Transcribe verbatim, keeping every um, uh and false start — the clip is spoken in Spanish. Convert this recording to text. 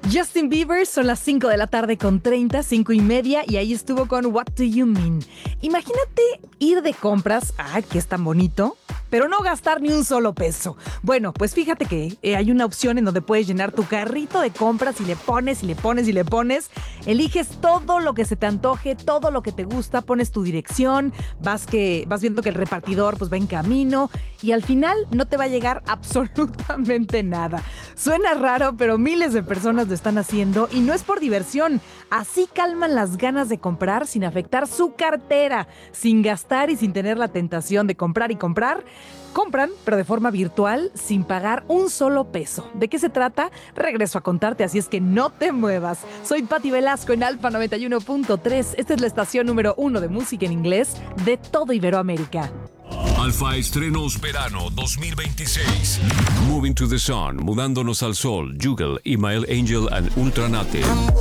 Justin Bieber, son las cinco de la tarde con treinta, cinco y media, y ahí estuvo con What Do You Mean. Imagínate ir de compras, ¡ay, que es tan bonito!, pero no gastar ni un solo peso. Bueno, pues fíjate que eh, hay una opción en donde puedes llenar tu carrito de compras y le pones, y le pones, y le pones. Eliges todo lo que se te antoje, todo lo que te gusta, pones tu dirección, vas, que, vas viendo que el repartidor pues va en camino y al final no te va a llegar absolutamente nada. Suena raro, pero miles de personas lo están haciendo y no es por diversión. Así calman las ganas de comprar sin afectar su cartera, sin gastar y sin tener la tentación de comprar y comprar. Compran, pero de forma virtual, sin pagar un solo peso. ¿De qué se trata? Regreso a contarte, así es que no te muevas. Soy Pati Velasco en Alfa noventa y uno punto tres. Esta es la estación número uno de música en inglés de todo Iberoamérica. Alfa Estrenos Verano dos mil veintiséis. Moving to the Sun, Mudándonos al Sol, Juggle, Email Angel and Ultranate.